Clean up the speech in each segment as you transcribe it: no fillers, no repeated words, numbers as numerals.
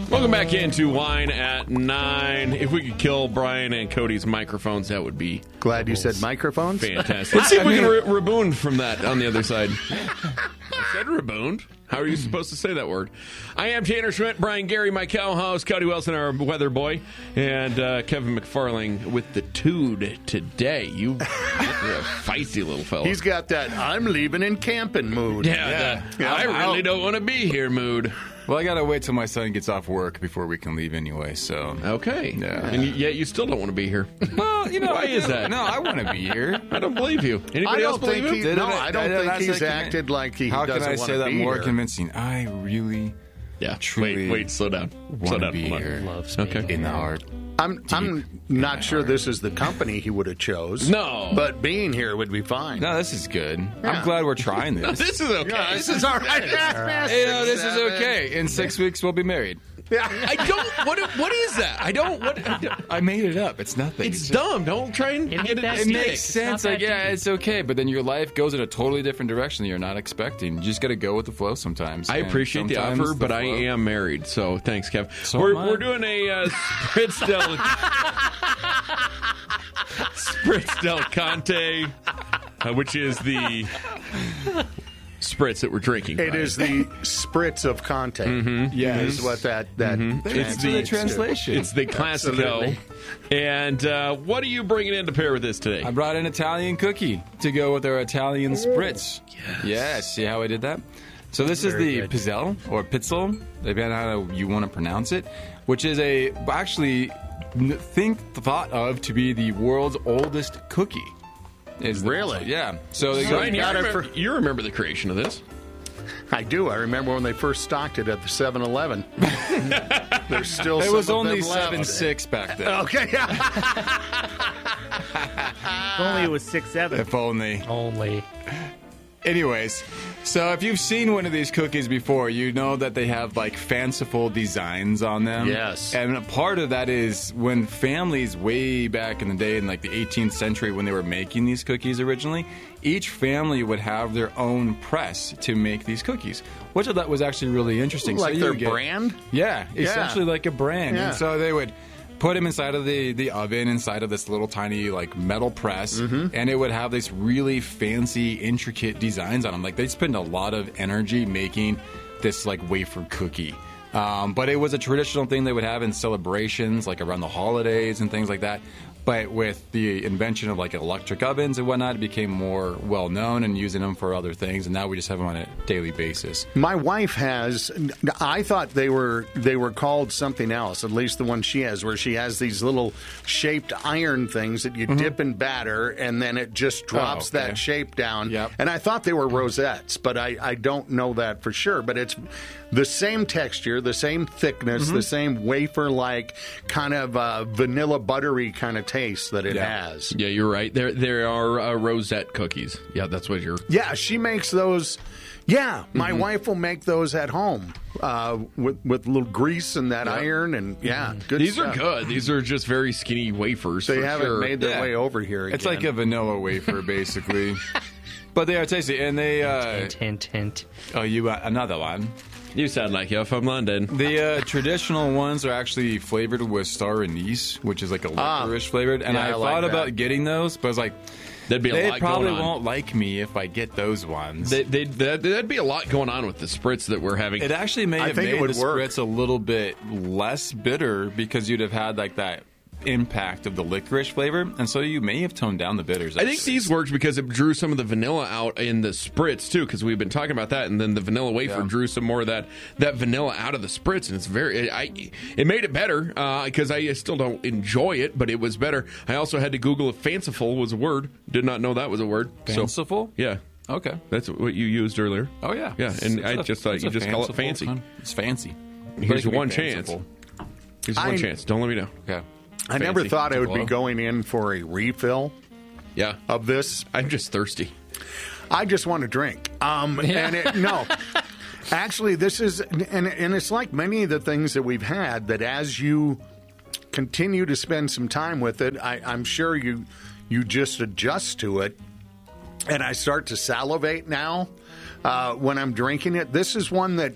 Welcome back into Wine at 9. If we could kill Brian and Cody's microphones, that would be Glad you said microphones. fantastic. Let's see if we can rebound from that on the other side. I said rebound. How are you supposed to say that word? I am Tanner Schmidt, Brian Gary, my cowhouse, Cody Wilson, our weather boy, and Kevin McFarling with the Tood today. You're a feisty little fella. He's got that I'm leaving in camping mood. Yeah. I really don't want to be here mood. Well, I got to wait till my son gets off work before we can leave anyway, so. Okay. Yeah. And yet you still don't want to be here. Well, Why is that? No, I want to be here. I don't believe you. Anybody else believe him? I don't think he's acted like he doesn't want to be here. How can I say that more convincing? I really, truly Wait, slow down. want to be here. Okay. In the heart. I'm not sure this is the company he would have chose. No. But being here would be fine. No, this is good. Yeah. I'm glad we're trying this. This is okay. Yeah, this is all right. This is okay. In 6 weeks, we'll be married. I don't. What is that? I don't. I made it up. It's nothing. It's dumb. Don't try and get it. It makes sense. Like, it's okay. But then your life goes in a totally different direction that you're not expecting. You just got to go with the flow sometimes. I appreciate the offer, but I am married, so thanks, Kev. So we're doing a Spritz del Conte, which is the Spritz that we're drinking. It is the Spritz of Conte. Mm-hmm. Yeah, is what that It's the translation. It's the Classico. And what are you bringing in to pair with this today? I brought an Italian cookie to go with our Italian Spritz. Yes. See how I did that? So this is the Pizzelle, or Pitzel, depending on how you want to pronounce it, which is thought of to be the world's oldest cookie. Really? Yeah. So they Brian, you remember the creation of this? I do. I remember when they first stocked it at the 7-Eleven. There's still it some was of only them left. 7.6 back then. Okay. If only it was 6-7. If only. Only. Anyways, so if you've seen one of these cookies before, you know that they have like fanciful designs on them. Yes. And a part of that is when families way back in the day in like the 18th century when they were making these cookies originally, each family would have their own press to make these cookies, which I thought was actually really interesting. Like so their brand? Yeah, essentially like a brand. Yeah. And so they would put them inside of the oven, inside of this little tiny like metal press, and it would have these really fancy, intricate designs on them. Like they spend a lot of energy making this like wafer cookie. But it was a traditional thing they would have in celebrations, like around the holidays and things like that. But with the invention of like electric ovens and whatnot, it became more well known and using them for other things. And now we just have them on a daily basis. My wife has. I thought they were called something else. At least the one she has, where she has these little shaped iron things that you dip in batter, and then it just drops that shape down. Yep. And I thought they were rosettes, but I don't know that for sure. But it's the same texture, the same thickness, the same wafer-like kind of vanilla buttery kind of taste that it has. Yeah, you're right. There are rosette cookies. Yeah, that's what you're... Yeah, she makes those. Yeah, my wife will make those at home with a little grease and that iron, and good These stuff. are good. These are just very skinny wafers. They for haven't sure. made their way over here again. It's like a vanilla wafer, basically. But they are tasty. And they... Hint. Oh, you got another one. You sound like you're from London. The traditional ones are actually flavored with star anise, which is like a licorice flavored. And yeah, I I like thought that. about getting those, but I was like, There'd be a they lot probably going on. won't like me if I get those ones. There'd be a lot going on with the spritz that we're having. It actually may I have think it made would the work. spritz a little bit less bitter because you'd have had like that impact of the licorice flavor, and so you may have toned down the bitters. I think these worked because it drew some of the vanilla out in the spritz too, because we've been talking about that, and then the vanilla wafer drew some more of that vanilla out of the spritz, and it's it made it better because I still don't enjoy it, but it was better. I also had to Google if fanciful was a word. Did not know that was a word. Fanciful? So, yeah. Okay. That's what you used earlier. Oh yeah. Yeah, and I just thought you just call it fancy. It's fancy. Here's But it one can be chance. fanciful. Here's one chance. Don't let me know. Okay. I never fancy. thought I would be Hello? going in for a refill Yeah. of this. I'm just thirsty. I just want to drink. No. Actually, this is, and it's like many of the things that we've had, that as you continue to spend some time with it, I'm sure you just adjust to it. And I start to salivate now when I'm drinking it. This is one that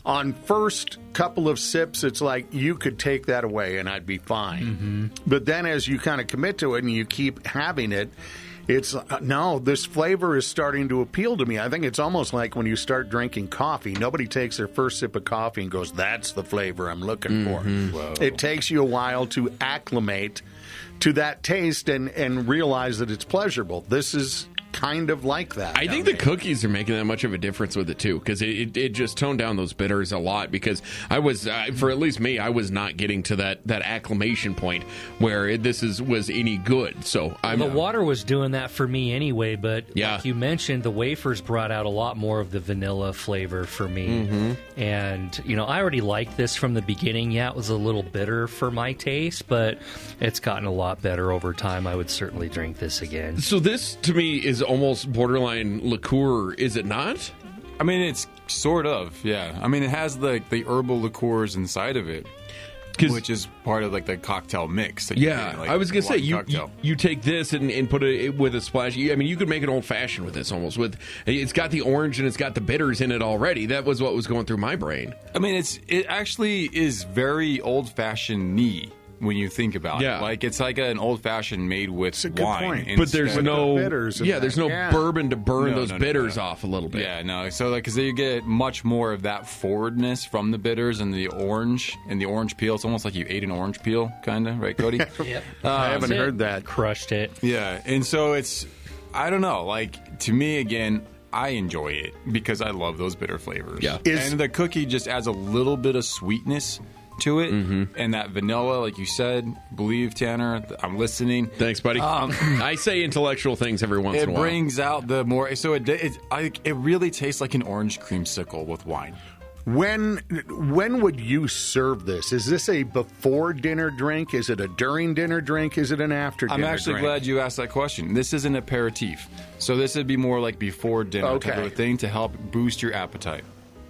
On first couple of sips, it's like you could take that away and I'd be fine. But then as you kind of commit to it and you keep having it, it's no, this flavor is starting to appeal to me. I think it's almost like when you start drinking coffee. Nobody takes their first sip of coffee and goes, that's the flavor I'm looking for. Whoa. It takes you a while to acclimate to that taste and realize that it's pleasurable. This is kind of like that. I think the cookies are making that much of a difference with it too, because it just toned down those bitters a lot. Because I was, for at least me, I was not getting to that acclimation point where was any good. So the water was doing that for me anyway. But like you mentioned, the wafers brought out a lot more of the vanilla flavor for me. And I already liked this from the beginning. Yeah, it was a little bitter for my taste, but it's gotten a lot better over time. I would certainly drink this again. So this to me is almost borderline liqueur, is it not? I mean, it's sort of, yeah. I mean, it has the herbal liqueurs inside of it, which is part of like the cocktail mix. That I was gonna say you take this and put it with a splash. I mean, you could make an old fashioned with this almost. It's got the orange and it's got the bitters in it already. That was what was going through my brain. I mean, it actually is very old fashioned-y when you think about it. Like, it's like an old-fashioned made with wine. But there's no bitters. There's no bourbon to burn those bitters off a little bit. Yeah, no. So, because you get much more of that forwardness from the bitters and the orange peel. It's almost like you ate an orange peel, kind of, right, Cody? Yep. I haven't heard that. Crushed it. Yeah, and so it's, I don't know, like, to me, again, I enjoy it because I love those bitter flavors. Yeah. And the cookie just adds a little bit of sweetness to it, and that vanilla, like you said, believe, Tanner, I'm listening. Thanks, buddy. I say intellectual things every once in a while. It brings out the more, so it really tastes like an orange creamsicle with wine. When would you serve this? Is this a before dinner drink? Is it a during dinner drink? Is it an after dinner drink? I'm actually glad you asked that question. This is an aperitif, so this would be more like before dinner type of a thing to help boost your appetite.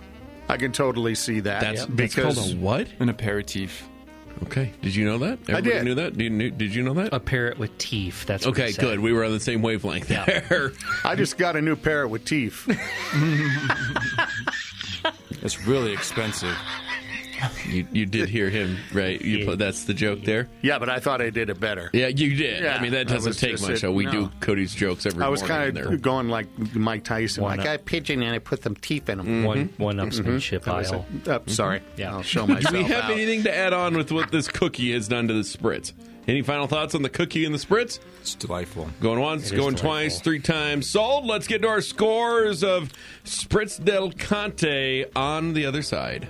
I can totally see that. That's called a what? An aperitif. Okay. Did you know that? Everybody I did. Knew that? Did you know that? A parrot with teeth. That's what okay. Good. We were on the same wavelength there. I just got a new parrot with teeth. It's really expensive. You did hear him, right? That's the joke there? Yeah, but I thought I did it better. Yeah, you did. Yeah, I mean, that doesn't take much. So we do Cody's jokes every morning. I was kind of going like Mike Tyson. I got a pigeon and I put some teeth in him. One-upsmanship aisle. Sorry. Yeah. I'll show myself Do we have out. anything to add on with what this cookie has done to the spritz? Any final thoughts on the cookie and the spritz? It's delightful. Going once, going twice, 3 times. Sold. Let's get to our scores of Spritz del Conte on the other side.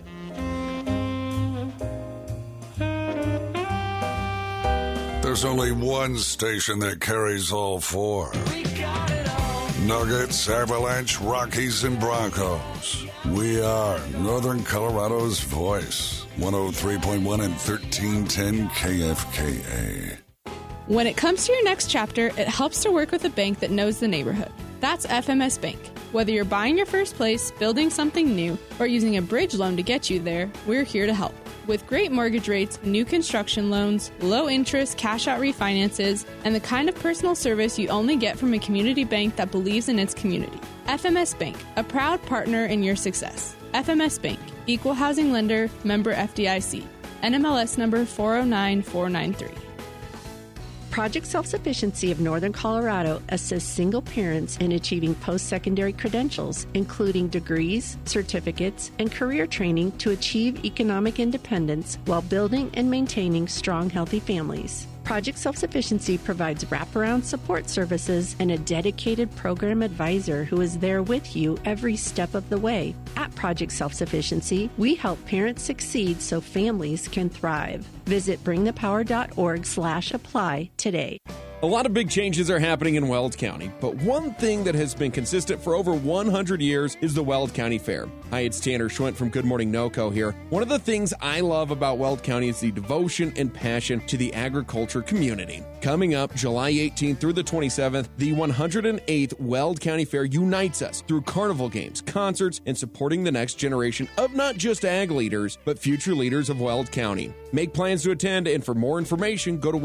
There's only one station that carries all 4. Nuggets, Avalanche, Rockies, and Broncos. We are Northern Colorado's voice. 103.1 and 1310 KFKA. When it comes to your next chapter, it helps to work with a bank that knows the neighborhood. That's FMS Bank. Whether you're buying your first place, building something new, or using a bridge loan to get you there, we're here to help. With great mortgage rates, new construction loans, low interest cash-out refinances, and the kind of personal service you only get from a community bank that believes in its community. FMS Bank, a proud partner in your success. FMS Bank, Equal Housing Lender, member FDIC. NMLS number 409493. Project Self-Sufficiency of Northern Colorado assists single parents in achieving post-secondary credentials, including degrees, certificates, and career training to achieve economic independence while building and maintaining strong, healthy families. Project Self-Sufficiency provides wraparound support services and a dedicated program advisor who is there with you every step of the way. At Project Self-Sufficiency, we help parents succeed so families can thrive. Visit bringthepower.org/apply today. A lot of big changes are happening in Weld County, but one thing that has been consistent for over 100 years is the Weld County Fair. Hi, it's Tanner Schwint from Good Morning NoCo here. One of the things I love about Weld County is the devotion and passion to the agriculture community. Coming up July 18th through the 27th, the 108th Weld County Fair unites us through carnival games, concerts, and supporting the next generation of not just ag leaders, but future leaders of Weld County. Make plans to attend, and for more information, go to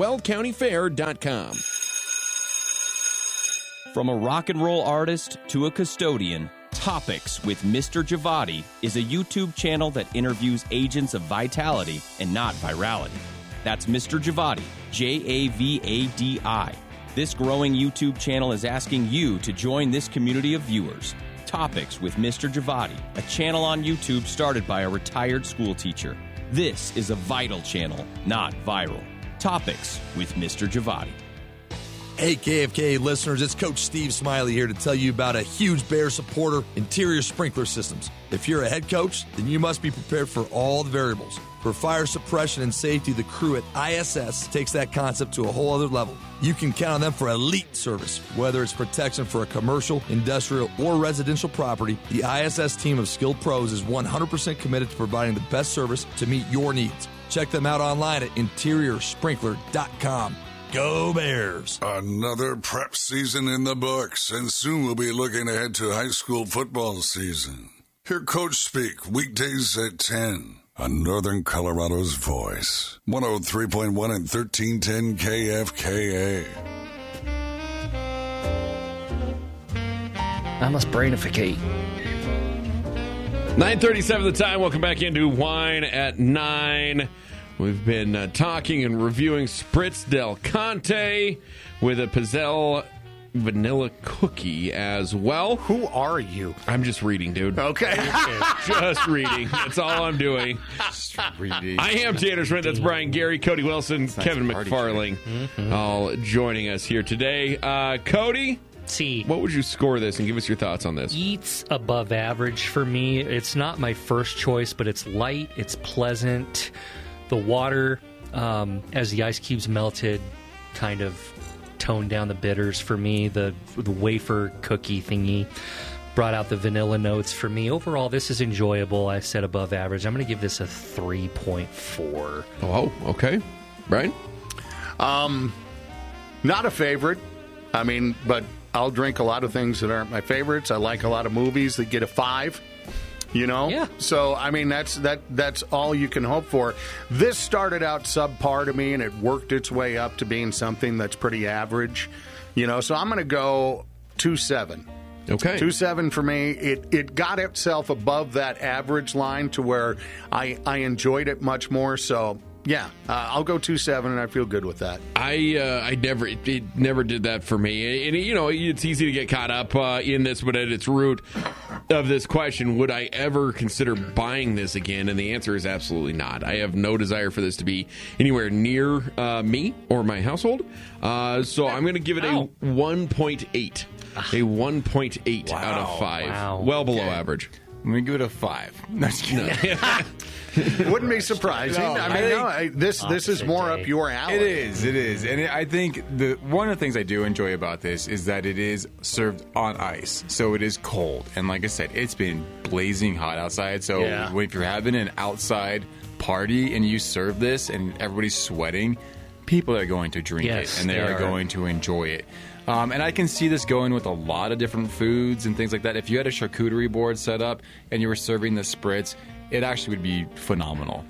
weldcountyfair.com. From a rock and roll artist to a custodian, Topics with Mr. Javadi is a YouTube channel that interviews agents of vitality and not virality. That's Mr. Javadi, Javadi. This growing YouTube channel is asking you to join this community of viewers. Topics with Mr. Javadi, a channel on YouTube started by a retired school teacher. This is a vital channel, not viral. Topics with Mr. Javadi. Hey, KFK listeners, it's Coach Steve Smiley here to tell you about a huge Bear supporter, Interior Sprinkler Systems. If you're a head coach, then you must be prepared for all the variables. For fire suppression and safety, the crew at ISS takes that concept to a whole other level. You can count on them for elite service. Whether it's protection for a commercial, industrial, or residential property, the ISS team of skilled pros is 100% committed to providing the best service to meet your needs. Check them out online at interiorsprinkler.com. Go Bears! Another prep season in the books, and soon we'll be looking ahead to high school football season. Hear Coach speak weekdays at 10 on Northern Colorado's Voice, 103.1 and 1310 KFKA. I must brainificate. 9:37 the time. Welcome back into Wine at 9. We've been talking and reviewing Spritz Del Conte with a Pizzelle vanilla cookie as well. Who are you? I'm just reading, dude. Okay. Just reading. That's all I'm doing. Just reading. I am Tanner Schmidt. That's Brian Gary, Cody Wilson, Kevin McFarling, all joining us here today. Cody? See, what would you score this and give us your thoughts on this? Eats above average for me. It's not my first choice, but it's light, it's pleasant. The water, as the ice cubes melted, kind of toned down the bitters for me. The wafer cookie thingy brought out the vanilla notes for me. Overall, this is enjoyable. I said above average. I'm going to give this a 3.4. Oh, okay. Brian? Not a favorite. I mean, but I'll drink a lot of things that aren't my favorites. I like a lot of movies that get a 5. You know? Yeah. So, I mean, that's all you can hope for. This started out subpar to me, and it worked its way up to being something that's pretty average. You know, so I'm going to go 2.7. Okay. 2.7 for me. It got itself above that average line to where I enjoyed it much more. So, yeah, I'll go 2.7, and I feel good with that. It never did that for me. And, you know, it's easy to get caught up in this, but at its root of this question, would I ever consider buying this again? And the answer is absolutely not. I have no desire for this to be anywhere near me or my household. So I'm going to give it a 1.8. A 1.8 out of 5. Wow. Well below average. I'm going to give it a 5. No, just kidding. Wouldn't be surprising. No, this is more up your alley. It is. And I think one of the things I do enjoy about this is that it is served on ice. So it is cold. And like I said, it's been blazing hot outside. So if you're having an outside party and you serve this and everybody's sweating, people are going to drink it and they are going to enjoy it. And I can see this going with a lot of different foods and things like that. If you had a charcuterie board set up and you were serving the Spritz, it actually would be phenomenal.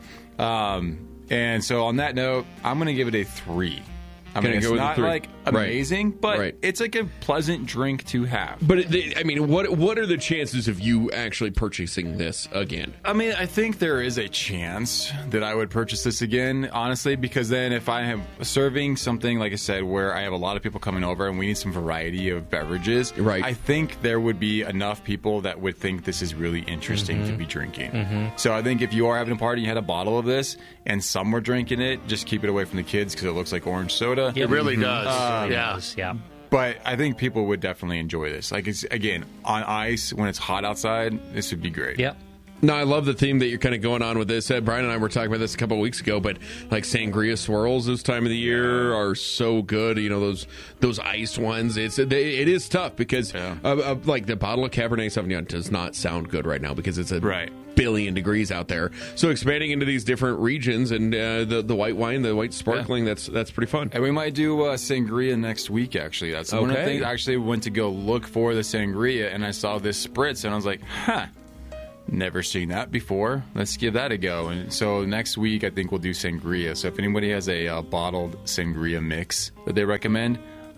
And so on that note, I'm going to give it a 3. I mean, it's not like amazing, but it's like a pleasant drink to have. But I mean, what are the chances of you actually purchasing this again? I mean, I think there is a chance that I would purchase this again, honestly, because then if I am serving something, like I said, where I have a lot of people coming over and we need some variety of beverages, I think there would be enough people that would think this is really interesting to be drinking. So I think if you are having a party and you had a bottle of this and some were drinking it, just keep it away from the kids because it looks like orange soda. It really does. Yeah. But I think people would definitely enjoy this. Like, it's, again, on ice, when it's hot outside, this would be great. Yep. No, I love the theme that you're kind of going on with this. Brian and I were talking about this a couple of weeks ago, but like sangria swirls this time of the year are so good. You know, those iced ones. It is tough because like the bottle of Cabernet Sauvignon does not sound good right now because it's a billion degrees out there. So expanding into these different regions and the white wine, the white sparkling, that's pretty fun. And we might do sangria next week. Actually, that's one of the things. I actually went to go look for the sangria, and I saw this spritz, and I was like, huh. Never seen that before. Let's give that a go. And so next week, I think we'll do sangria. So if anybody has a bottled sangria mix that they recommend,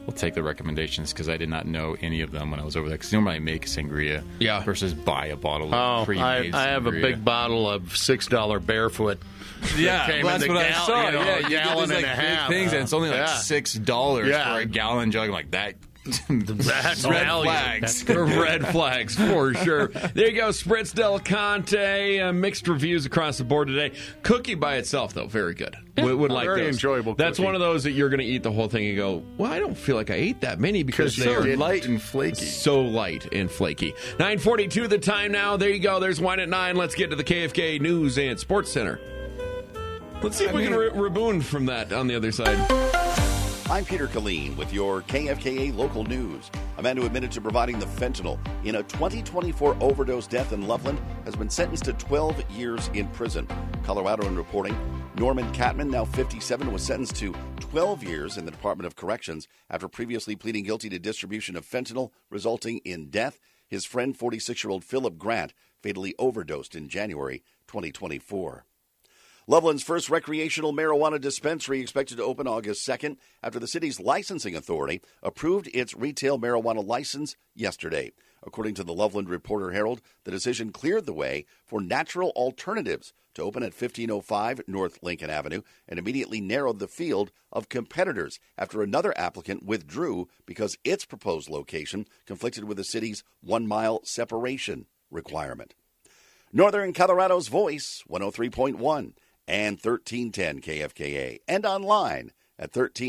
will take the recommendations because I did not know any of them when I was over there. Because normally I make sangria versus buy a bottle of pre-made I have a big bottle of $6 Barefoot. Yeah, that's what I saw. A gallon and a half. Things, and it's only like $6 for a gallon jug. I'm like, that's red flags. Red flags for sure. There you go, Spritz Del Conte. Mixed reviews across the board today. Cookie by itself, though, very good. Would like very those. Enjoyable. That's cookie. one of those that you're going to eat the whole thing and go, well, I don't feel like I ate that many because so they're light and flaky. So light and flaky. 9:42 the time now. There you go. There's Wine at 9. Let's get to the KFK News and Sports Center. Let's see if we can rebound from that on the other side. I'm Peter Killeen with your KFKA local news. A man who admitted to providing the fentanyl in a 2024 overdose death in Loveland has been sentenced to 12 years in prison. Coloradoan reporting, Norman Catman, now 57, was sentenced to 12 years in the Department of Corrections after previously pleading guilty to distribution of fentanyl, resulting in death. His friend, 46-year-old Philip Grant, fatally overdosed in January 2024. Loveland's first recreational marijuana dispensary expected to open August 2nd after the city's licensing authority approved its retail marijuana license yesterday. According to the Loveland Reporter-Herald, the decision cleared the way for Natural Alternatives to open at 1505 North Lincoln Avenue and immediately narrowed the field of competitors after another applicant withdrew because its proposed location conflicted with the city's 1-mile separation requirement. Northern Colorado's Voice, 103.1. and 1310 KFKA, and online at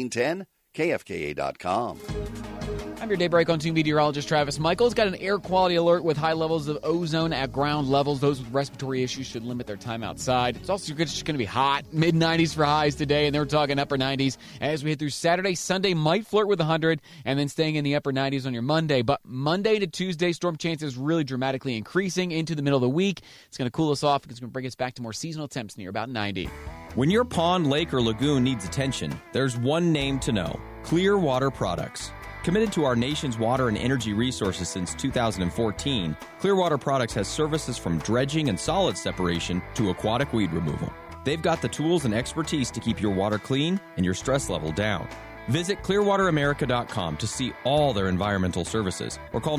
1310kfka.com. I'm your Daybreak on 2 meteorologist Travis Michaels. Got an air quality alert with high levels of ozone at ground levels. Those with respiratory issues should limit their time outside. It's also just going to be hot, mid-90s for highs today, and they're talking upper 90s as we head through Saturday. Sunday might flirt with 100, and then staying in the upper 90s on your Monday. But Monday to Tuesday, storm chances really dramatically increasing into the middle of the week. It's going to cool us off. It's going to bring us back to more seasonal temps near about 90. When your pond, lake, or lagoon needs attention, there's one name to know: Clearwater Products. Committed to our nation's water and energy resources since 2014, Clearwater Products has services from dredging and solid separation to aquatic weed removal. They've got the tools and expertise to keep your water clean and your stress level down. Visit clearwateramerica.com to see all their environmental services or call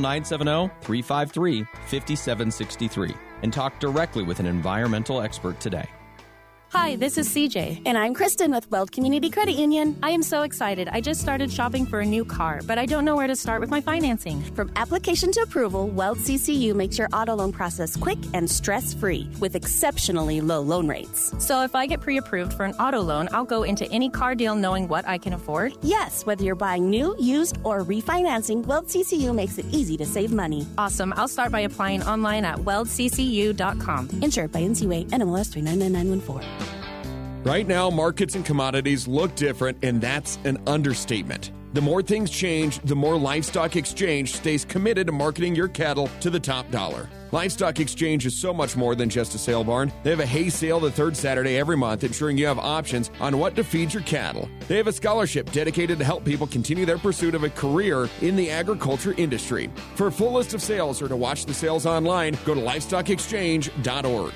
970-353-5763 and talk directly with an environmental expert today. Hi, this is CJ. And I'm Kristen with Weld Community Credit Union. I am so excited. I just started shopping for a new car, but I don't know where to start with my financing. From application to approval, Weld CCU makes your auto loan process quick and stress-free with exceptionally low loan rates. So if I get pre-approved for an auto loan, I'll go into any car deal knowing what I can afford? Yes, whether you're buying new, used, or refinancing, Weld CCU makes it easy to save money. Awesome. I'll start by applying online at weldccu.com. Insured by NCUA, NMLS 399914. Right now, markets and commodities look different, and that's an understatement. The more things change, the more Livestock Exchange stays committed to marketing your cattle to the top dollar. Livestock Exchange is so much more than just a sale barn. They have a hay sale the third Saturday every month, ensuring you have options on what to feed your cattle. They have a scholarship dedicated to help people continue their pursuit of a career in the agriculture industry. For a full list of sales or to watch the sales online, go to livestockexchange.org.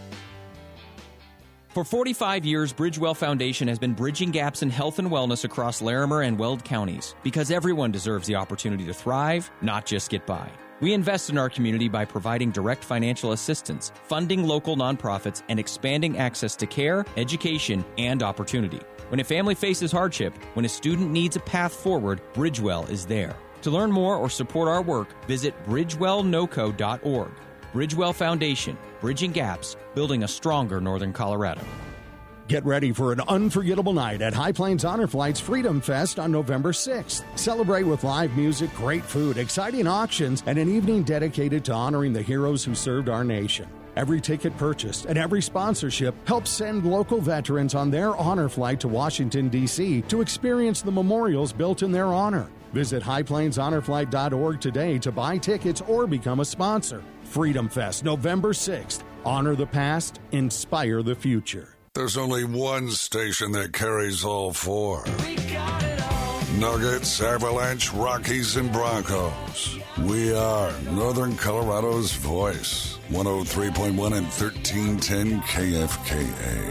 For 45 years, Bridgewell Foundation has been bridging gaps in health and wellness across Larimer and Weld counties because everyone deserves the opportunity to thrive, not just get by. We invest in our community by providing direct financial assistance, funding local nonprofits, and expanding access to care, education, and opportunity. When a family faces hardship, when a student needs a path forward, Bridgewell is there. To learn more or support our work, visit bridgewellnoco.org. Bridgewell Foundation, bridging gaps, building a stronger Northern Colorado. Get ready for an unforgettable night at High Plains Honor Flight's Freedom Fest on November 6th. Celebrate with live music, great food, exciting auctions, and an evening dedicated to honoring the heroes who served our nation. Every ticket purchased and every sponsorship helps send local veterans on their honor flight to Washington, D.C. to experience the memorials built in their honor. Visit highplainshonorflight.org today to buy tickets or become a sponsor. Freedom Fest, November 6th. Honor the past, inspire the future. There's only one station that carries all four. Nuggets, Avalanche, Rockies, and Broncos. We are Northern Colorado's voice. 103.1 and 1310 KFKA.